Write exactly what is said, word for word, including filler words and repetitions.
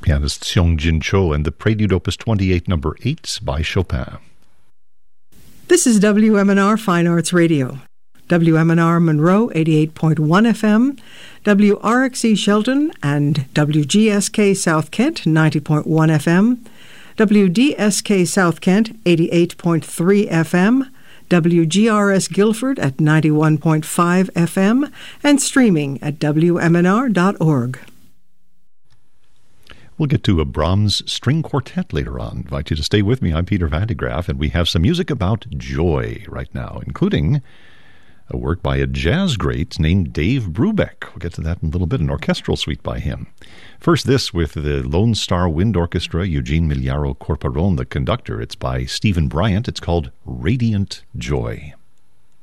pianist Seong-Jin Cho, and the Prelude Opus twenty-eight, number eight by Chopin. This is W M N R Fine Arts Radio. W M N R Monroe, eighty-eight point one F M, W R X E Shelton and W G S K South Kent, ninety point one F M, W D S K South Kent, eighty-eight point three F M, W G R S Guilford at ninety-one point five F M, and streaming at W M N R dot org. We'll get to a Brahms string quartet later on. I invite you to stay with me. I'm Peter Van de Graaff, and we have some music about joy right now, including a work by a jazz great named Dave Brubeck. We'll get to that in a little bit, an orchestral suite by him. First, this with the Lone Star Wind Orchestra, Eugene Miliaro Corporon, the conductor. It's by Stephen Bryant. It's called Radiant Joy.